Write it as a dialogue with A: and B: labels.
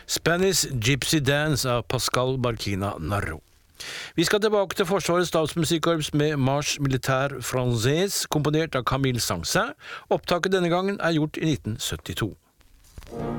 A: Spanish Gypsy Dance av Pascal Barquina Narro. Vi skal tilbake til Forsvarets Stabsmusikkorps med Marche Militaire Française, komponert av Camille Saint-Saëns. Opptaket denne gangen er gjort i 1972.